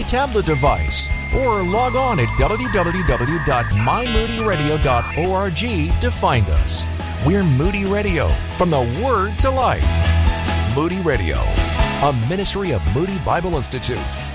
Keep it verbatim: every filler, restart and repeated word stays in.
tablet device, or log on at w w w dot my moody radio dot org to find us. We're Moody Radio, from the Word to Life. Moody Radio, a ministry of Moody Bible Institute.